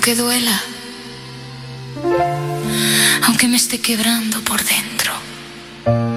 Aunque duela, aunque me esté quebrando por dentro,